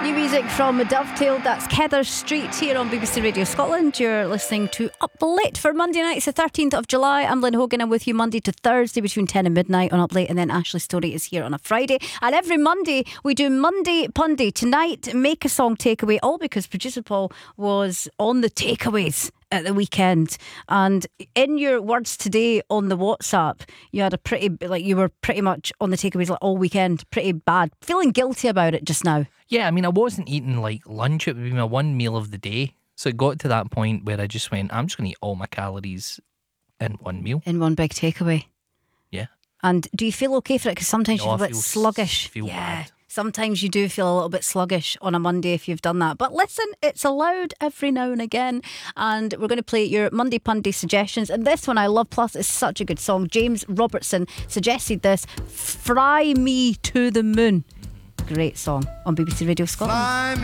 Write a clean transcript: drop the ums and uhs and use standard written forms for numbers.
New music from Dovetail, that's Heather Street here on BBC Radio Scotland. You're listening to Up Late for Monday night. It's the 13th of July. I'm Lynn Hogan. I'm with you Monday to Thursday between 10 and midnight on Up Late, and then Ashley Story is here on a Friday. And every Monday we do Monday Pundy. Tonight, make a song takeaway, all because producer Paul was on the takeaways at the weekend, and in your words today on the WhatsApp, you had a pretty, like, you were pretty much on the takeaways like all weekend, pretty bad, feeling guilty about it just now. Yeah, I mean, I wasn't eating like lunch, it would be my one meal of the day, so it got to that point where I just went, I'm just going to eat all my calories in one meal. In one big takeaway. Yeah. And do you feel okay for it? Because sometimes you feel a bit sluggish. Feel bad. Sometimes you do feel a little bit sluggish on a Monday if you've done that. But listen, it's allowed every now and again. And we're going to play your Monday Pundy suggestions. And this one I love, plus it's such a good song. James Robertson suggested this, Fry Me to the Moon. Great song on BBC Radio Scotland.